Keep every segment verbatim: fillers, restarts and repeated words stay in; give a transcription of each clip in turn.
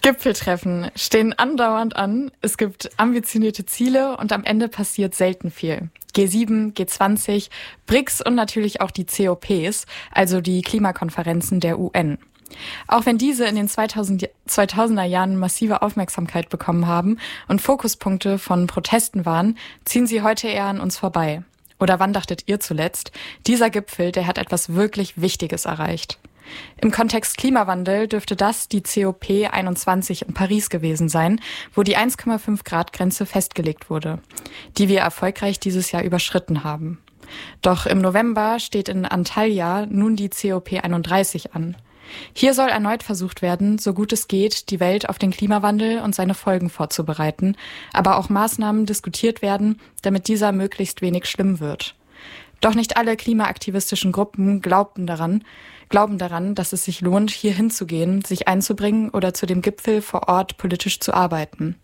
Gipfeltreffen stehen andauernd an. Es gibt ambitionierte Ziele und am Ende passiert selten viel. G sieben, G zwanzig, B R I C S und natürlich auch die C O Ps, also die Klimakonferenzen der U N. Auch wenn diese in den zweitausender Jahren massive Aufmerksamkeit bekommen haben und Fokuspunkte von Protesten waren, ziehen sie heute eher an uns vorbei. Oder wann dachtet ihr zuletzt, dieser Gipfel, der hat etwas wirklich Wichtiges erreicht? Im Kontext Klimawandel dürfte das die C O P einundzwanzig in Paris gewesen sein, wo die eins Komma fünf Grad Grenze festgelegt wurde, die wir erfolgreich dieses Jahr überschritten haben. Doch im November steht in Antalya nun die C O P einunddreißig an. Hier soll erneut versucht werden, so gut es geht, die Welt auf den Klimawandel und seine Folgen vorzubereiten, aber auch Maßnahmen diskutiert werden, damit dieser möglichst wenig schlimm wird. Doch nicht alle klimaaktivistischen Gruppen glaubten daran, glauben daran, dass es sich lohnt, hier hinzugehen, sich einzubringen oder zu dem Gipfel vor Ort politisch zu arbeiten.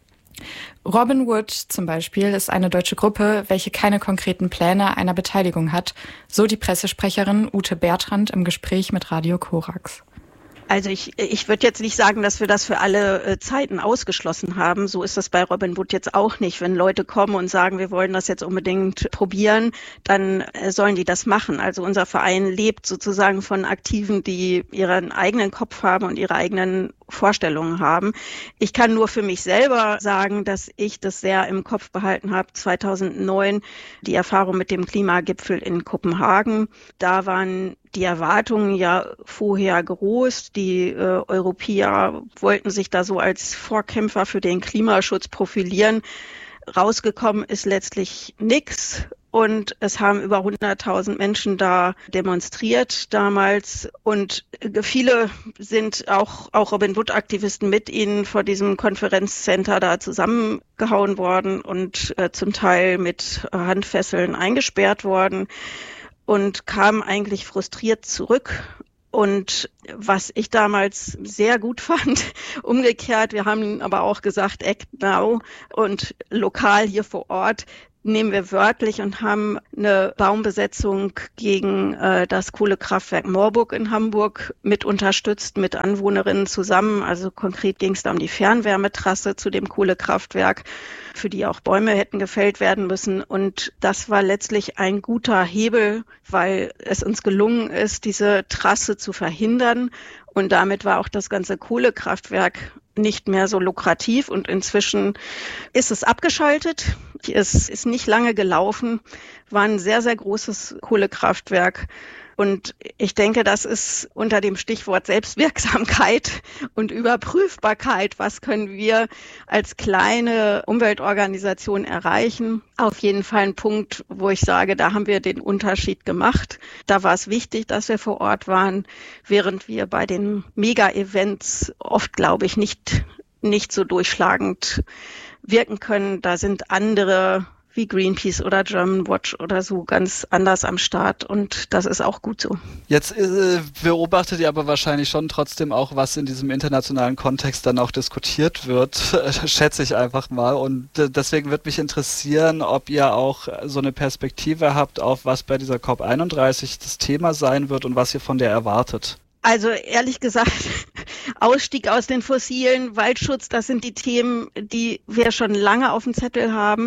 Robin Wood zum Beispiel ist eine deutsche Gruppe, welche keine konkreten Pläne einer Beteiligung hat, so die Pressesprecherin Ute Bertrand im Gespräch mit Radio Korax. Also ich, ich würde jetzt nicht sagen, dass wir das für alle äh, Zeiten ausgeschlossen haben. So ist das bei Robin Wood jetzt auch nicht. Wenn Leute kommen und sagen, wir wollen das jetzt unbedingt probieren, dann äh, sollen die das machen. Also unser Verein lebt sozusagen von Aktiven, die ihren eigenen Kopf haben und ihre eigenen Vorstellungen haben. Ich kann nur für mich selber sagen, dass ich das sehr im Kopf behalten habe. zweitausendneun die Erfahrung mit dem Klimagipfel in Kopenhagen. Da waren die Erwartungen ja vorher groß. Die äh, Europäer wollten sich da so als Vorkämpfer für den Klimaschutz profilieren. Rausgekommen ist letztlich nichts. Und es haben über hunderttausend Menschen da demonstriert damals. Und viele sind auch, auch Robin Wood-Aktivisten mit ihnen vor diesem Konferenzcenter da zusammengehauen worden und äh, zum Teil mit Handfesseln eingesperrt worden und kamen eigentlich frustriert zurück. Und was ich damals sehr gut fand, umgekehrt, wir haben aber auch gesagt, Act Now und lokal hier vor Ort, nehmen wir wörtlich und haben eine Baumbesetzung gegen äh, das Kohlekraftwerk Moorburg in Hamburg mit unterstützt, mit Anwohnerinnen zusammen. Also konkret ging es da um die Fernwärmetrasse zu dem Kohlekraftwerk, für die auch Bäume hätten gefällt werden müssen. Und das war letztlich ein guter Hebel, weil es uns gelungen ist, diese Trasse zu verhindern. Und damit war auch das ganze Kohlekraftwerk nicht mehr so lukrativ und inzwischen ist es abgeschaltet. Es ist nicht lange gelaufen, war ein sehr, sehr großes Kohlekraftwerk. Und ich denke, das ist unter dem Stichwort Selbstwirksamkeit und Überprüfbarkeit, was können wir als kleine Umweltorganisation erreichen. Auf jeden Fall ein Punkt, wo ich sage, da haben wir den Unterschied gemacht. Da war es wichtig, dass wir vor Ort waren, während wir bei den Mega-Events oft, glaube ich, nicht, nicht so durchschlagend wirken können. Da sind andere wie Greenpeace oder German Watch oder so ganz anders am Start und das ist auch gut so. Jetzt äh, beobachtet ihr aber wahrscheinlich schon trotzdem auch, was in diesem internationalen Kontext dann auch diskutiert wird, schätze ich einfach mal, und äh, deswegen würde mich interessieren, ob ihr auch so eine Perspektive habt, auf was bei dieser C O P einunddreißig das Thema sein wird und was ihr von der erwartet. Also ehrlich gesagt, Ausstieg aus den Fossilen, Waldschutz, das sind die Themen, die wir schon lange auf dem Zettel haben.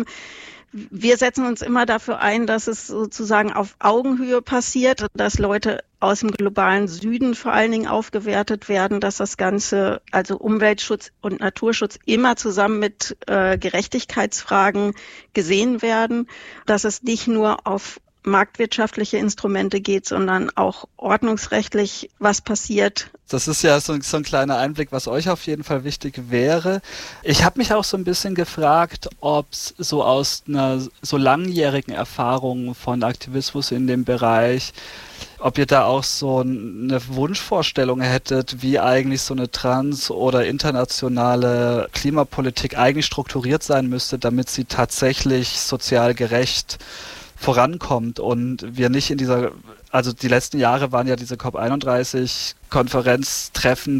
Wir setzen uns immer dafür ein, dass es sozusagen auf Augenhöhe passiert, dass Leute aus dem globalen Süden vor allen Dingen aufgewertet werden, dass das Ganze, also Umweltschutz und Naturschutz, immer zusammen mit äh, Gerechtigkeitsfragen gesehen werden, dass es nicht nur auf marktwirtschaftliche Instrumente geht, sondern auch ordnungsrechtlich was passiert. Das ist ja so, so ein kleiner Einblick, was euch auf jeden Fall wichtig wäre. Ich habe mich auch so ein bisschen gefragt, ob es so aus einer so langjährigen Erfahrung von Aktivismus in dem Bereich, ob ihr da auch so eine Wunschvorstellung hättet, wie eigentlich so eine trans- oder internationale Klimapolitik eigentlich strukturiert sein müsste, damit sie tatsächlich sozial gerecht vorankommt und wir nicht in dieser, also die letzten Jahre waren ja diese C O P einunddreißig Konferenztreffen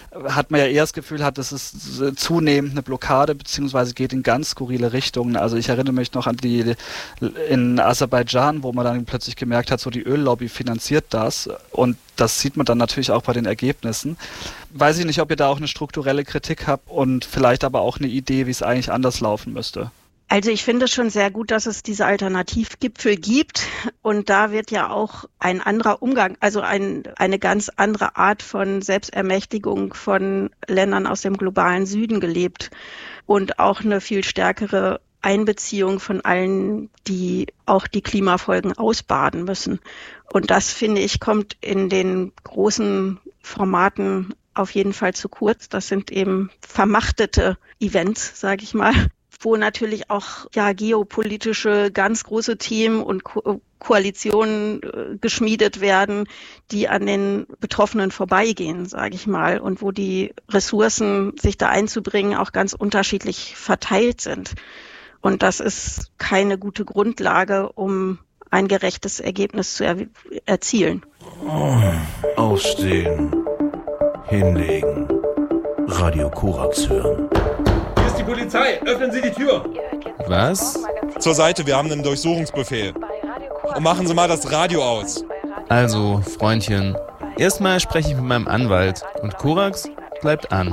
hat man ja eher das Gefühl hat, das ist zunehmend eine Blockade, beziehungsweise geht in ganz skurrile Richtungen. Also ich erinnere mich noch an die in Aserbaidschan, wo man dann plötzlich gemerkt hat, so die Öllobby finanziert das, und das sieht man dann natürlich auch bei den Ergebnissen. Weiß ich nicht, ob ihr da auch eine strukturelle Kritik habt und vielleicht aber auch eine Idee, wie es eigentlich anders laufen müsste. Also ich finde es schon sehr gut, dass es diese Alternativgipfel gibt, und da wird ja auch ein anderer Umgang, also ein, eine ganz andere Art von Selbstermächtigung von Ländern aus dem globalen Süden gelebt und auch eine viel stärkere Einbeziehung von allen, die auch die Klimafolgen ausbaden müssen. Und das, finde ich, kommt in den großen Formaten auf jeden Fall zu kurz. Das sind eben vermachtete Events, sage ich mal, wo natürlich auch ja geopolitische ganz große Themen und Ko- Koalitionen äh, geschmiedet werden, die an den Betroffenen vorbeigehen, sage ich mal, und wo die Ressourcen, sich da einzubringen, auch ganz unterschiedlich verteilt sind. Und das ist keine gute Grundlage, um ein gerechtes Ergebnis zu er- erzielen. Oh, aufstehen, hinlegen, Radio Korax hören. Die Polizei, öffnen Sie die Tür! Was? Zur Seite, wir haben einen Durchsuchungsbefehl. Und machen Sie mal das Radio aus. Also, Freundchen, erstmal spreche ich mit meinem Anwalt und Korax bleibt an.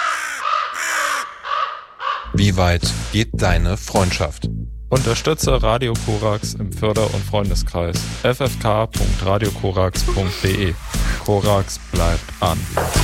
Wie weit geht deine Freundschaft? Unterstütze Radio Korax im Förder- und Freundeskreis f f k punkt radio korax punkt d e. Korax bleibt an.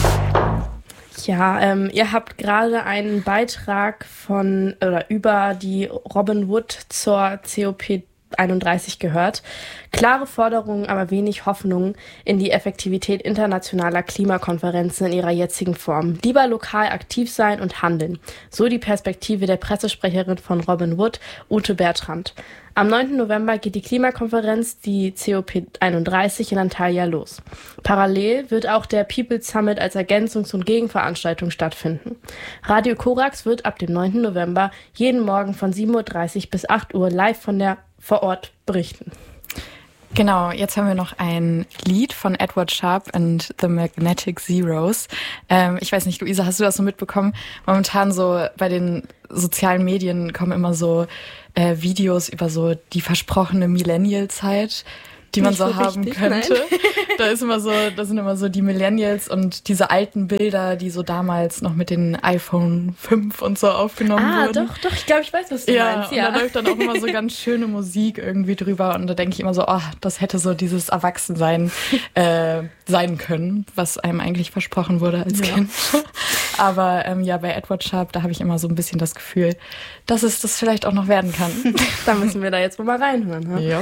Ja, ähm, ihr habt gerade einen Beitrag von oder über die Robin Wood zur C O P einunddreißig gehört. Klare Forderungen, aber wenig Hoffnung in die Effektivität internationaler Klimakonferenzen in ihrer jetzigen Form. Lieber lokal aktiv sein und handeln. So die Perspektive der Pressesprecherin von Robin Wood, Ute Bertrand. Am neunten November geht die Klimakonferenz, die C O P einunddreißig, in Antalya los. Parallel wird auch der People's Summit als Ergänzungs- und Gegenveranstaltung stattfinden. Radio Korax wird ab dem neunten November jeden Morgen von sieben Uhr dreißig bis acht Uhr live von der vor Ort berichten. Genau, jetzt haben wir noch ein Lied von Edward Sharpe and the Magnetic Zeros. Ähm, ich weiß nicht, Luisa, hast du das so mitbekommen? Momentan so bei den sozialen Medien kommen immer so äh, Videos über so die versprochene Millennial-Zeit, die man Nicht so so haben richtig, könnte. nein. Da ist immer so, da sind immer so die Millennials und diese alten Bilder, die so damals noch mit den iPhone fünf und so aufgenommen Ah, wurden. doch, doch, ich glaube, ich weiß, was du Ja, meinst. und da läuft dann auch immer so ganz schöne Musik irgendwie drüber, und da denke ich immer so, oh, das hätte so dieses Erwachsensein äh, sein können, was einem eigentlich versprochen wurde als Ja. Kind. Aber ähm, ja, bei Edward Sharpe, da habe ich immer so ein bisschen das Gefühl, dass es das vielleicht auch noch werden kann. Da müssen wir da jetzt wohl mal reinhören. Ha? Ja.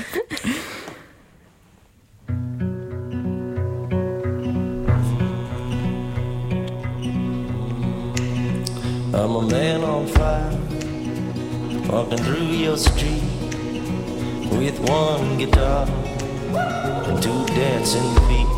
I'm a man on fire, walking through your street with one guitar and two dancing feet.